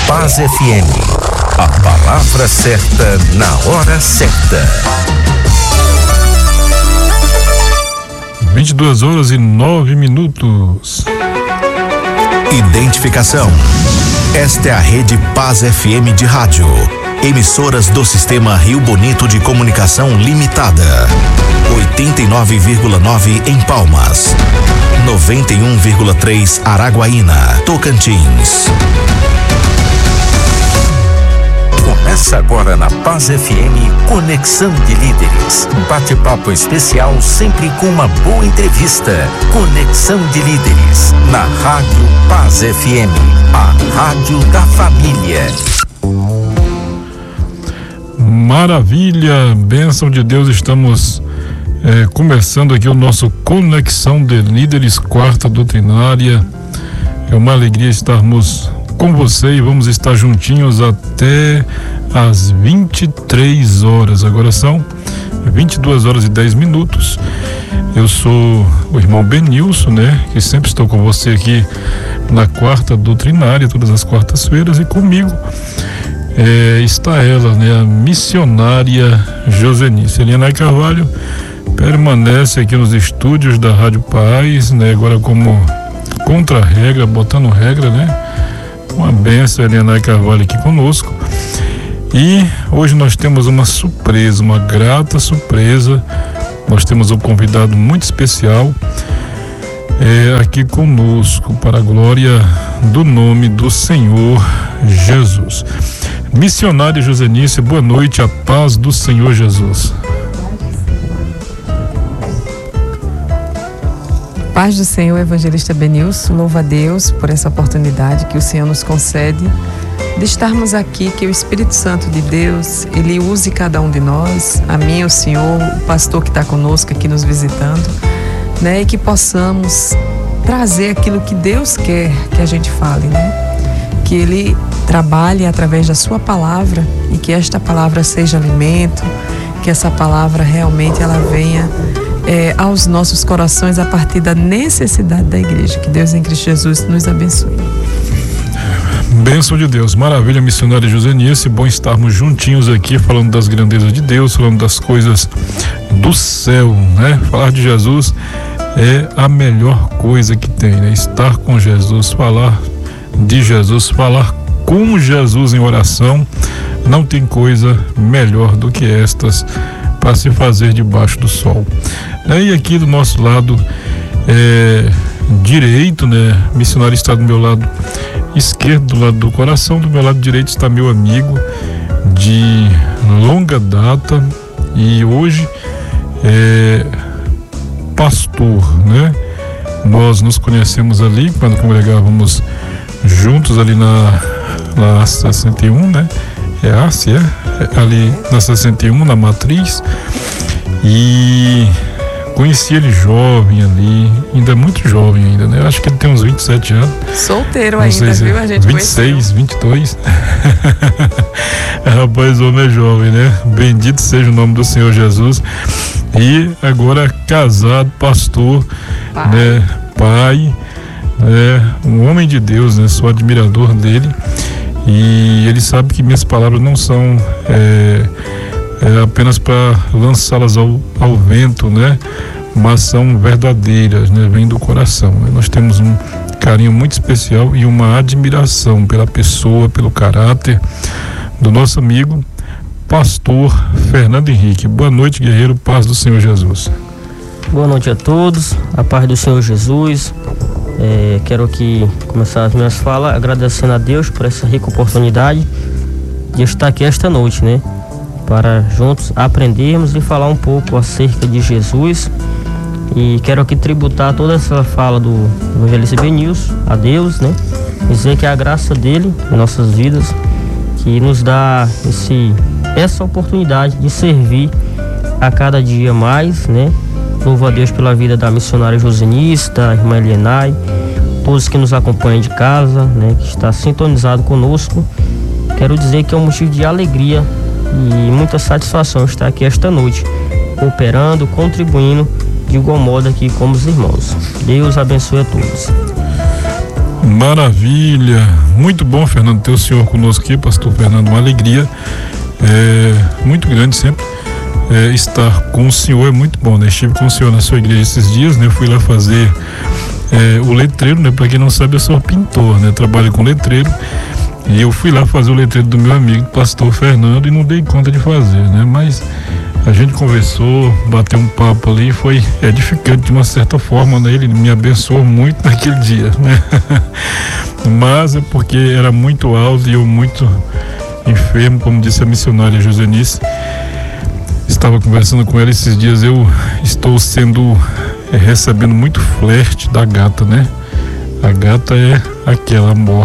Paz FM. A palavra certa na hora certa. 22h09. Identificação. Esta é a Rede Paz FM de rádio. Emissoras do Sistema Rio Bonito de Comunicação Limitada. 89,9 em Palmas. 91,3 Araguaína, Tocantins. Começa agora na Paz FM Conexão de Líderes. Bate-papo especial sempre com uma boa entrevista. Conexão de Líderes na Rádio Paz FM, a rádio da família. Maravilha, bênção de Deus, estamos começando aqui o nosso Conexão de Líderes, quarta doutrinária. É uma alegria estarmos com você e vamos estar juntinhos até às 23 horas. Agora são 22h10. Eu sou o irmão Benilson, que sempre estou com você aqui na quarta doutrinária, todas as quartas-feiras, e comigo está ela, a missionária Josenice. Eliana Carvalho permanece aqui nos estúdios da Rádio Paz, agora como contra-regra, botando regra, Uma benção, Eliana Carvalho aqui conosco. E hoje nós temos uma surpresa, uma grata surpresa. Nós temos um convidado muito especial aqui conosco, para a glória do nome do Senhor Jesus. Missionária Josenice, boa noite, a paz do Senhor Jesus. Paz do Senhor, evangelista Benilson. Louva a Deus por essa oportunidade que o Senhor nos concede de estarmos aqui, que o Espírito Santo de Deus, Ele use cada um de nós, a mim, o Senhor, o pastor que está conosco aqui nos visitando, e que possamos trazer aquilo que Deus quer que a gente fale, que Ele trabalhe através da sua palavra e que esta palavra seja alimento, que essa palavra realmente ela venha aos nossos corações a partir da necessidade da igreja. Que Deus em Cristo Jesus nos abençoe. Bênção de Deus, maravilha, missionária Josenice, bom estarmos juntinhos aqui falando das grandezas de Deus, falando das coisas do céu, Falar de Jesus é a melhor coisa que tem, Estar com Jesus, falar de Jesus, falar com Jesus em oração, não tem coisa melhor do que estas para se fazer debaixo do sol. E aqui do nosso lado direito, missionário está do meu lado esquerdo, do lado do coração, do meu lado direito está meu amigo de longa data e hoje pastor, Nós nos conhecemos ali quando congregávamos juntos ali na 61, ali na 61, na Matriz, e conheci ele jovem ali, ainda muito jovem ainda, Acho que ele tem uns 27 anos. Solteiro ainda, viu? A gente 26, conheceu. 22. Rapaz, o homem é jovem, Bendito seja o nome do Senhor Jesus. E agora casado, pastor, pai, um homem de Deus, sou admirador dele. E ele sabe que minhas palavras não são apenas para lançá-las ao vento, mas são verdadeiras, vem do coração. Nós temos um carinho muito especial e uma admiração pela pessoa, pelo caráter do nosso amigo pastor Fernando Henrique. Boa noite, guerreiro, paz do Senhor Jesus. Boa noite a todos, a paz do Senhor Jesus. Quero aqui começar as minhas falas agradecendo a Deus por essa rica oportunidade de estar aqui esta noite, para juntos aprendermos e falar um pouco acerca de Jesus. E quero aqui tributar toda essa fala do evangelista Benilson a Deus, dizer que é a graça dele em nossas vidas que nos dá essa oportunidade de servir a cada dia mais, Louvo a Deus pela vida da missionária Josenice, da irmã Elienay, todos que nos acompanham de casa, que está sintonizado conosco. Quero dizer que é um motivo de alegria e muita satisfação estar aqui esta noite, cooperando, contribuindo de igual modo aqui como os irmãos. Deus abençoe a todos. Maravilha, muito bom, Fernando, ter o senhor conosco aqui, pastor Fernando, uma alegria muito grande sempre estar com o senhor, é muito bom, né? Estive com o senhor na sua igreja esses dias, né? Fui lá fazer o letreiro, né? Para quem não sabe, eu sou pintor, né? Trabalho com letreiro e eu fui lá fazer o letreiro do meu amigo, pastor Fernando, e não dei conta de fazer, né? Mas a gente conversou, bateu um papo ali, foi edificante de uma certa forma, né? Ele me abençoou muito naquele dia, né? Mas é porque era muito alto e eu muito enfermo, como disse a missionária Josenice. Estava conversando com ela esses dias, eu estou recebendo muito flerte da gata, né? A gata é aquela amor.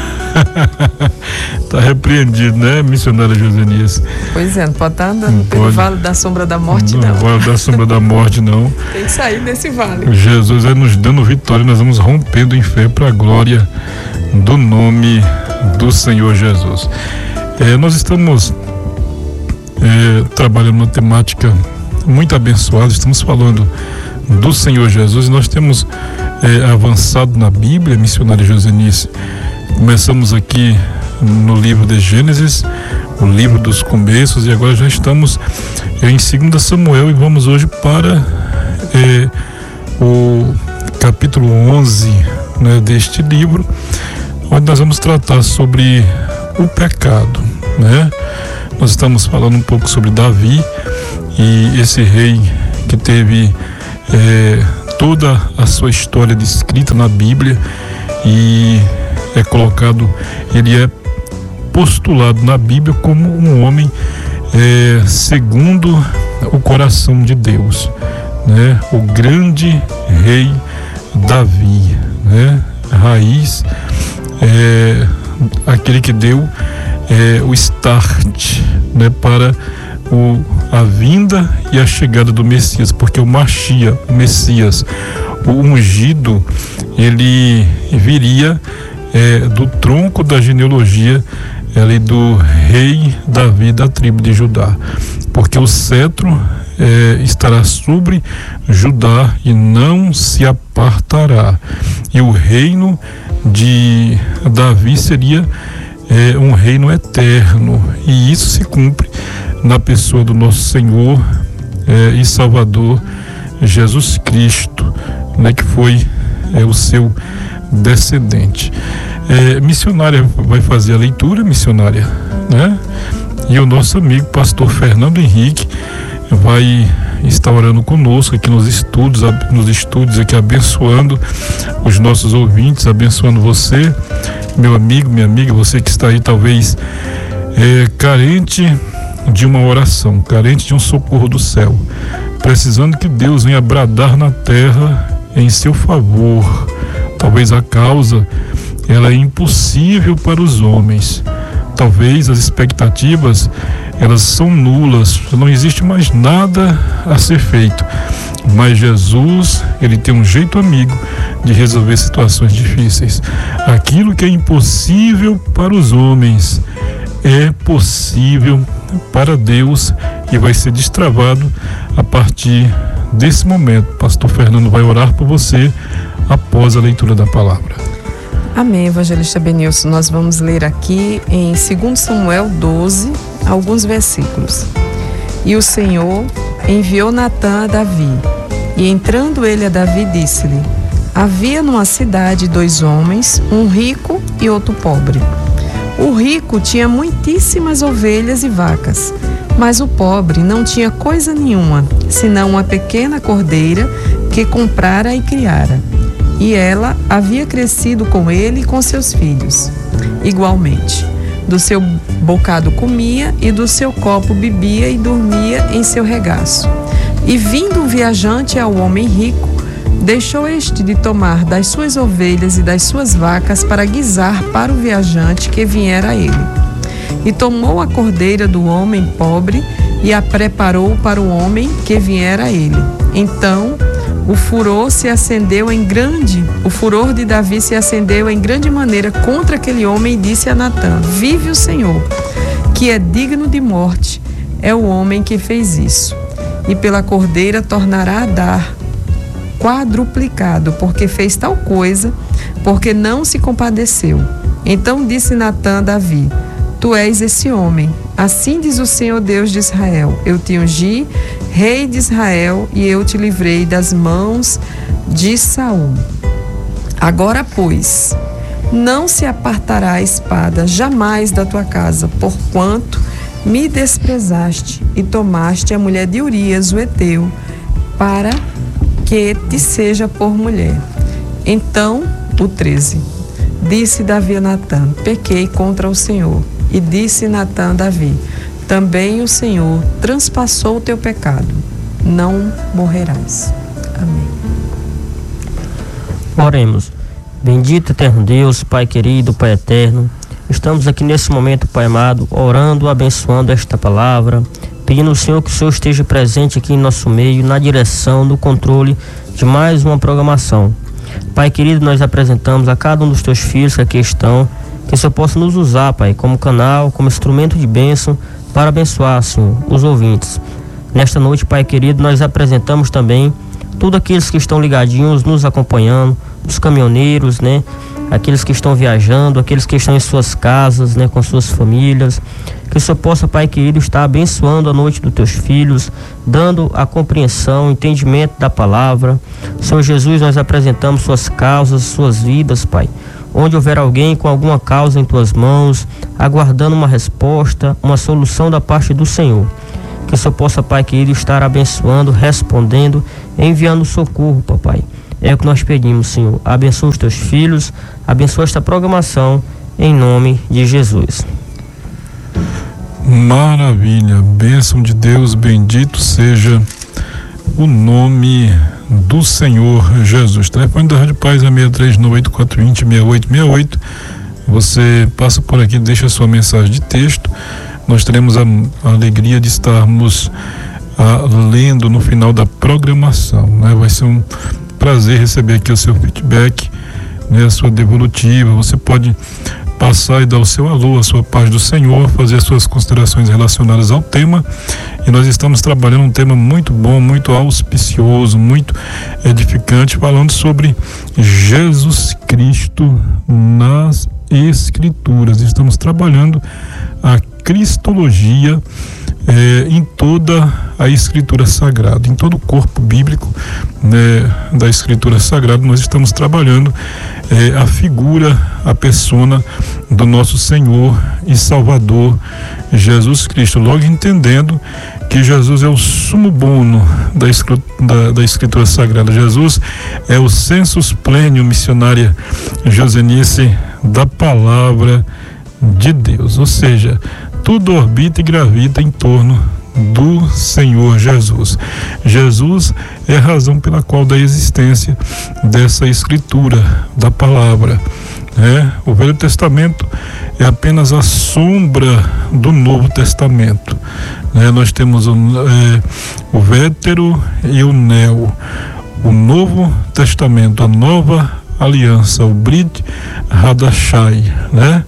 Tá repreendido, né, missionária Josenice? Pois é, não pode estar andando pelo vale da sombra da morte, não. Vale da sombra da morte, não. Tem que sair desse vale. Jesus é nos dando vitória, nós vamos rompendo em fé para a glória do nome do Senhor Jesus. Nós estamos trabalhando uma temática muito abençoada, estamos falando do Senhor Jesus e nós temos avançado na Bíblia, missionária Josenice. Começamos aqui no livro de Gênesis, o livro dos começos, e agora já estamos em 2 Samuel e vamos hoje para o capítulo 11, né, deste livro, onde nós vamos tratar sobre o pecado, né? Nós estamos falando um pouco sobre Davi e esse rei que teve toda a sua história descrita na Bíblia e ele é postulado na Bíblia como um homem segundo o coração de Deus, né? O grande rei Davi, né? Raiz, aquele que deu o start, né, para a vinda e a chegada do Messias, porque o Mashiach, o Messias, o ungido, ele viria do tronco da genealogia ali do rei Davi da tribo de Judá, porque o cetro estará sobre Judá e não se apartará, e o reino de Davi seria um reino eterno, e isso se cumpre na pessoa do nosso Senhor e Salvador Jesus Cristo, né, que foi o seu descendente. Missionária vai fazer a leitura, missionária, né? E o nosso amigo pastor Fernando Henrique vai estar orando conosco aqui nos estúdios aqui, abençoando os nossos ouvintes, abençoando você, meu amigo, minha amiga, você que está aí talvez carente de uma oração, carente de um socorro do céu, precisando que Deus venha bradar na terra em seu favor. Talvez a causa ela é impossível para os homens, talvez as expectativas elas são nulas, não existe mais nada a ser feito, mas Jesus, ele tem um jeito amigo de resolver situações difíceis. Aquilo que é impossível para os homens é possível para Deus e vai ser destravado a partir desse momento. Pastor Fernando vai orar por você após a leitura da palavra. Amém, evangelista Benilson. Nós vamos ler aqui em 2 Samuel 12, alguns versículos. E o Senhor enviou Natã a Davi, e entrando ele a Davi, disse-lhe: havia numa cidade 2 homens, um rico e outro pobre. O rico tinha muitíssimas ovelhas e vacas, mas o pobre não tinha coisa nenhuma, senão uma pequena cordeira que comprara e criara. E ela havia crescido com ele e com seus filhos. Igualmente, do seu bocado comia e do seu copo bebia e dormia em seu regaço. E vindo um viajante ao homem rico, deixou este de tomar das suas ovelhas e das suas vacas para guisar para o viajante que viera a ele. E tomou a cordeira do homem pobre e a preparou para o homem que viera a ele. Então o furor de Davi se acendeu em grande maneira contra aquele homem e disse a Natã: vive o Senhor, que é digno de morte, é o homem que fez isso. E pela cordeira tornará a dar quadruplicado, porque fez tal coisa, porque não se compadeceu. Então disse Natã a Davi: Tu és esse homem. Assim diz o Senhor Deus de Israel: Eu te ungi, rei de Israel, e eu te livrei das mãos de Saul. Agora, pois, não se apartará a espada jamais da tua casa, porquanto me desprezaste e tomaste a mulher de Urias, o heteu, para que te seja por mulher. Então, o 13, disse Davi a Natã: Pequei contra o Senhor. E disse Natã a Davi: Também o Senhor transpassou o teu pecado, não morrerás. Amém. Oremos. Bendito eterno Deus, Pai querido, Pai eterno, estamos aqui nesse momento, Pai amado, orando, abençoando esta palavra, pedindo ao Senhor que o Senhor esteja presente aqui em nosso meio, na direção, no controle de mais uma programação. Pai querido, nós apresentamos a cada um dos teus filhos que aqui estão, que o Senhor possa nos usar, Pai, como canal, como instrumento de bênção, para abençoar, Senhor, os ouvintes. Nesta noite, Pai querido, nós apresentamos também todos aqueles que estão ligadinhos, nos acompanhando, os caminhoneiros, né? Aqueles que estão viajando, aqueles que estão em suas casas, né? Com suas famílias. Que o Senhor possa, Pai querido, estar abençoando a noite dos teus filhos, dando a compreensão, entendimento da palavra. Senhor Jesus, nós apresentamos suas causas, suas vidas, Pai. Onde houver alguém com alguma causa em tuas mãos, aguardando uma resposta, uma solução da parte do Senhor. Que o Senhor possa, Pai querido, estar abençoando, respondendo, enviando socorro, papai. É o que nós pedimos, Senhor. Abençoa os teus filhos, abençoa esta programação, em nome de Jesus. Maravilha, bênção de Deus, bendito seja o nome do Senhor Jesus. Telefone da Rádio Paz é 63984206868. Você passa por aqui, deixa sua mensagem de texto. Nós teremos a alegria de estarmos lendo no final da programação, né? Vai ser um prazer receber aqui o seu feedback, né? A sua devolutiva. Você pode passar e dar o seu alô, a sua paz do Senhor, fazer as suas considerações relacionadas ao tema. E nós estamos trabalhando um tema muito bom, muito auspicioso, muito edificante, falando sobre Jesus Cristo nas Escrituras. Estamos trabalhando a cristologia em toda a Escritura Sagrada, em todo o corpo bíblico, né, da Escritura Sagrada. Nós estamos trabalhando a figura, a persona do nosso Senhor e Salvador Jesus Cristo, logo entendendo que Jesus é o sumo bono da Escritura Sagrada. Jesus é o sensus plenium missionária josenice da palavra de Deus, ou seja, tudo orbita e gravita em torno do Senhor Jesus. Jesus é a razão pela qual da existência dessa escritura, da palavra, né? O Velho Testamento é apenas a sombra do Novo Testamento, né? Nós temos o Vétero e o Neo. O Novo Testamento, a nova aliança, o Brit Hadashai, né?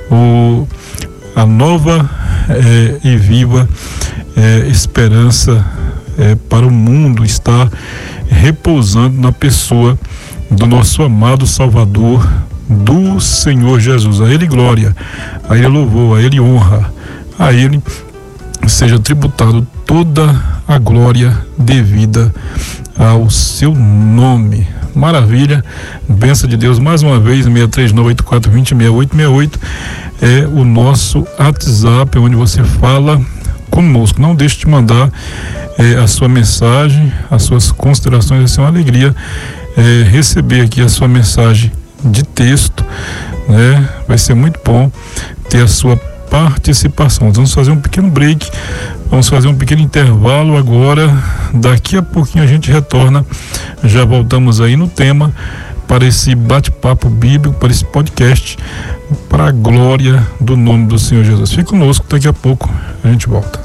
A nova e viva esperança para o mundo está repousando na pessoa do nosso amado Salvador, do Senhor Jesus. A Ele glória, a Ele louvor, a Ele honra, a Ele seja tributado toda a glória devida ao seu nome. Maravilha, bênção de Deus. Mais uma vez, 63984206868 é o nosso WhatsApp, onde você fala conosco. Não deixe de mandar a sua mensagem, as suas considerações. Vai ser uma alegria receber aqui a sua mensagem de texto, né? Vai ser muito bom ter a sua participação. Vamos fazer um pequeno break, vamos fazer um pequeno intervalo agora. Daqui a pouquinho a gente retorna, já voltamos aí no tema, para esse bate-papo bíblico, para esse podcast, para a glória do nome do Senhor Jesus. Fique conosco, daqui a pouco a gente volta.